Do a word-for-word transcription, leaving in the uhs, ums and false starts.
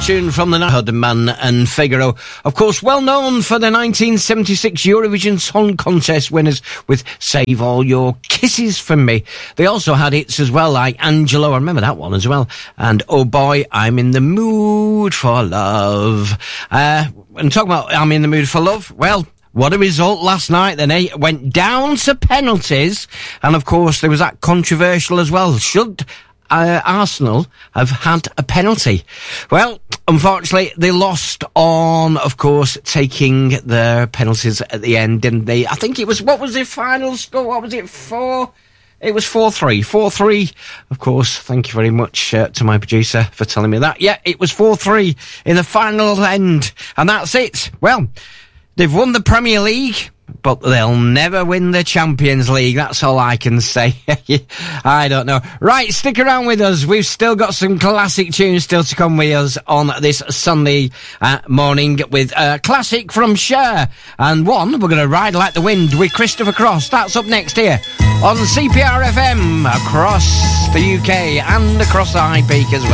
tune from the Hudman and Figaro. Of course, well known for the nineteen seventy-six Eurovision Song Contest winners with Save All Your Kisses From Me. They also had hits as well, like Angelo, I remember that one as well, and Oh Boy, I'm in the Mood for Love. Uh, and talking about I'm in the Mood for Love, well, what a result last night then, eh? It went down to penalties, and of course there was that controversial as well. Should uh, Arsenal have had a penalty? Well, unfortunately, they lost on, of course, taking their penalties at the end, didn't they? I think it was, what was the final score? What was it, four? It was four three. four three, of course. Thank you very much uh, to my producer for telling me that. Yeah, it was four three in the final end, and that's it. Well, they've won the Premier League, but they'll never win the Champions League. That's all I can say. I don't know. Right, stick around with us. We've still got some classic tunes still to come with us on this Sunday uh, morning with a classic from Cher. And one, we're going to Ride Like the Wind with Christopher Cross. That's up next here on C P R F M across the U K and across the High Peak as well.